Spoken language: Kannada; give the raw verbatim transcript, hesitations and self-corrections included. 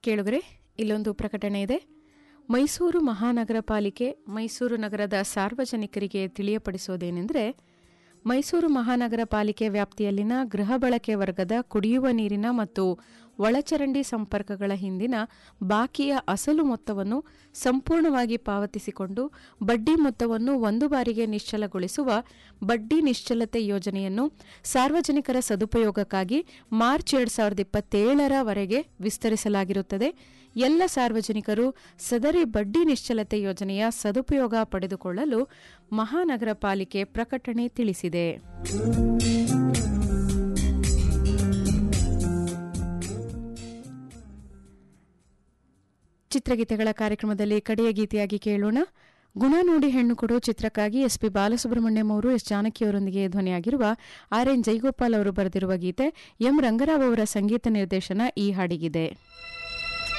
ಕೇಳುಗರೆ, ಇಲ್ಲೊಂದು ಪ್ರಕಟಣೆ ಇದೆ. ಮೈಸೂರು ಮಹಾನಗರ ಪಾಲಿಕೆ ಮೈಸೂರು ನಗರದ ಸಾರ್ವಜನಿಕರಿಗೆ ತಿಳಿಯಪಡಿಸೋದೇನೆಂದರೆ, ಮೈಸೂರು ಮಹಾನಗರ ಪಾಲಿಕೆ ವ್ಯಾಪ್ತಿಯಲ್ಲಿನ ಗೃಹ ಬಳಕೆ ವರ್ಗದ ಕುಡಿಯುವ ನೀರಿನ ಮತ್ತು ಒಳಚರಂಡಿ ಸಂಪರ್ಕಗಳ ಹಿಂದಿನ ಬಾಕಿಯ ಅಸಲು ಮೊತ್ತವನ್ನು ಸಂಪೂರ್ಣವಾಗಿ ಪಾವತಿಸಿಕೊಂಡು ಬಡ್ಡಿ ಮೊತ್ತವನ್ನು ಒಂದು ಬಾರಿಗೆ ನಿಶ್ಚಲಗೊಳಿಸುವ ಬಡ್ಡಿ ನಿಶ್ಚಲತೆ ಯೋಜನೆಯನ್ನು ಸಾರ್ವಜನಿಕರ ಸದುಪಯೋಗಕ್ಕಾಗಿ ಮಾರ್ಚ್ ಎರಡು ಸಾವಿರದ ಇಪ್ಪತ್ತೇಳರವರೆಗೆ ವಿಸ್ತರಿಸಲಾಗಿರುತ್ತದೆ. ಎಲ್ಲ ಸಾರ್ವಜನಿಕರು ಸದರಿ ಬಡ್ಡಿ ನಿಶ್ಚಲತೆ ಯೋಜನೆಯ ಸದುಪಯೋಗ ಪಡೆದುಕೊಳ್ಳಲು ಮಹಾನಗರ ಪಾಲಿಕೆ ಪ್ರಕಟಣೆ ತಿಳಿಸಿದೆ. ಚಿತ್ರಗೀತೆಗಳ ಕಾರ್ಯಕ್ರಮದಲ್ಲಿ ಕಡೆಯ ಗೀತೆಯಾಗಿ ಕೇಳೋಣ. ಗುಣ ನೋಡಿ ಹೆಣ್ಣು ಕೊಡು ಚಿತ್ರಕ್ಕಾಗಿ ಎಸ್ ಪಿ ಬಾಲಸುಬ್ರಹ್ಮಣ್ಯಂ ಅವರು ಎಸ್ ಜಾನಕಿಯವರೊಂದಿಗೆ ಧ್ವನಿಯಾಗಿರುವ ಆರ್ ಎನ್ ಜೈಗೋಪಾಲ್ ಅವರು ಬರೆದಿರುವ ಗೀತೆ. ಎಂ ರಂಗರಾವ್ ಅವರ ಸಂಗೀತ ನಿರ್ದೇಶನ ಈ ಹಾಡಿಗಿದೆ.